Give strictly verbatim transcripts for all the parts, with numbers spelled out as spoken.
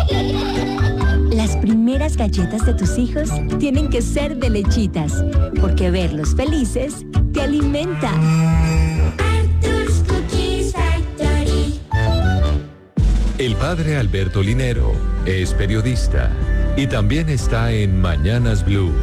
Las primeras galletas de tus hijos tienen que ser de Lechitas, porque verlos felices te alimenta. Arthur's Cookies Factory. El padre Alberto Linero es periodista y también está en Mañanas Blue.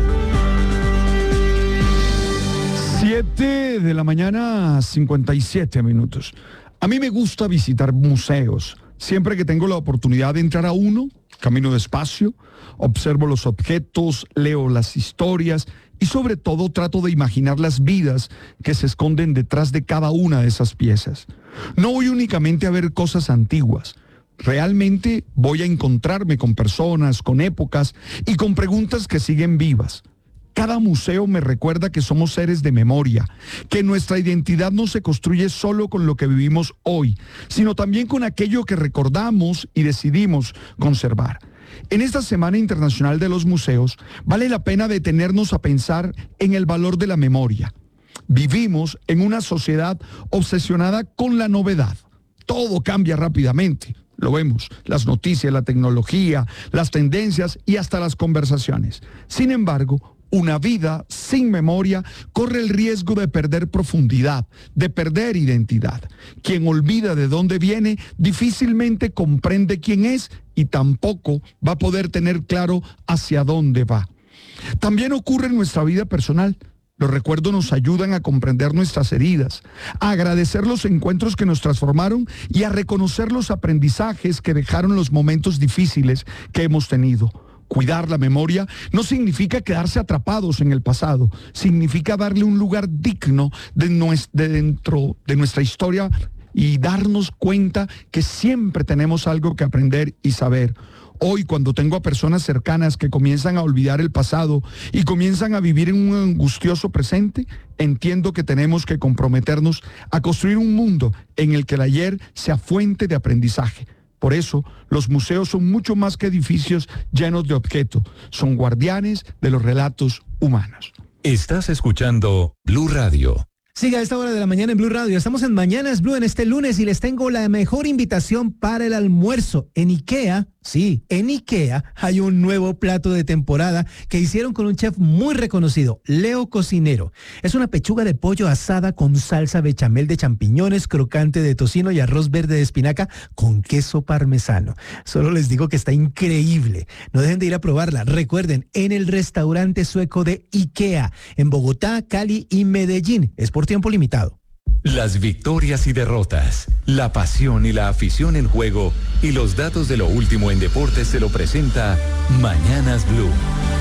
siete de la mañana, cincuenta y siete minutos. A mí me gusta visitar museos. Siempre que tengo la oportunidad de entrar a uno, camino despacio, observo los objetos, leo las historias y sobre todo trato de imaginar las vidas que se esconden detrás de cada una de esas piezas. No voy únicamente a ver cosas antiguas. Realmente voy a encontrarme con personas, con épocas y con preguntas que siguen vivas. Cada museo me recuerda que somos seres de memoria, que nuestra identidad no se construye solo con lo que vivimos hoy, sino también con aquello que recordamos y decidimos conservar. En esta Semana Internacional de los Museos, vale la pena detenernos a pensar en el valor de la memoria. Vivimos en una sociedad obsesionada con la novedad. Todo cambia rápidamente. Lo vemos, las noticias, la tecnología, las tendencias y hasta las conversaciones. Sin embargo, una vida sin memoria corre el riesgo de perder profundidad, de perder identidad. Quien olvida de dónde viene difícilmente comprende quién es y tampoco va a poder tener claro hacia dónde va. También ocurre en nuestra vida personal. Los recuerdos nos ayudan a comprender nuestras heridas, a agradecer los encuentros que nos transformaron y a reconocer los aprendizajes que dejaron los momentos difíciles que hemos tenido. Cuidar la memoria no significa quedarse atrapados en el pasado, significa darle un lugar digno de, nues- de dentro de nuestra historia y darnos cuenta que siempre tenemos algo que aprender y saber. Hoy, cuando tengo a personas cercanas que comienzan a olvidar el pasado y comienzan a vivir en un angustioso presente, entiendo que tenemos que comprometernos a construir un mundo en el que el ayer sea fuente de aprendizaje. Por eso, los museos son mucho más que edificios llenos de objetos. Son guardianes de los relatos humanos. Estás escuchando Blue Radio. Siga a esta hora de la mañana en Blue Radio. Estamos en Mañanas Blue en este lunes y les tengo la mejor invitación para el almuerzo. En IKEA, sí, en IKEA hay un nuevo plato de temporada que hicieron con un chef muy reconocido, Leo Cocinero. Es una pechuga de pollo asada con salsa bechamel de champiñones, crocante de tocino y arroz verde de espinaca con queso parmesano. Solo les digo que está increíble. No dejen de ir a probarla. Recuerden, en el restaurante sueco de IKEA, en Bogotá, Cali y Medellín. Es por tiempo limitado. Las victorias y derrotas, la pasión y la afición en juego y los datos de lo último en deportes se lo presenta Mañanas Blue.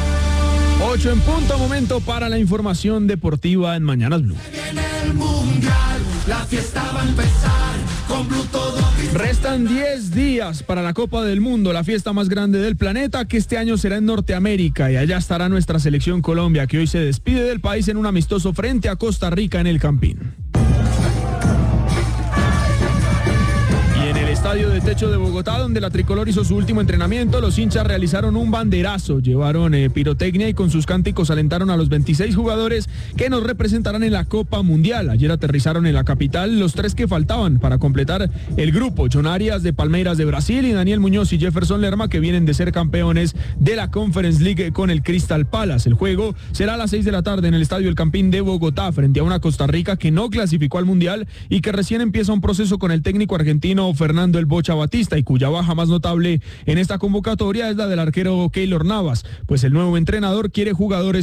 ocho en punto, momento para la información deportiva en Mañanas Blue. En el mundial, la fiesta va a empezar con Blue todo. Restan diez días para la Copa del Mundo, la fiesta más grande del planeta, que este año será en Norteamérica, y allá estará nuestra selección Colombia, que hoy se despide del país en un amistoso frente a Costa Rica en el Campín. Y en el estadio de techo de Bogotá, donde la tricolor hizo su último entrenamiento, los hinchas realizaron un banderazo, llevaron eh, pirotecnia y con sus cánticos alentaron a los veintiséis jugadores que nos representarán en la Copa Mundial. Ayer aterrizaron en la capital los tres que faltaban para completar el grupo: John Arias de Palmeiras de Brasil y Daniel Muñoz y Jefferson Lerma, que vienen de ser campeones de la Conference League con el Crystal Palace. El juego será a las seis de la tarde en el estadio El Campín de Bogotá, frente a una Costa Rica que no clasificó al Mundial y que recién empieza un proceso con el técnico argentino Fernando El Bocha Batista, y cuya baja más notable en esta convocatoria es la del arquero Keylor Navas, pues el nuevo entrenador quiere jugadores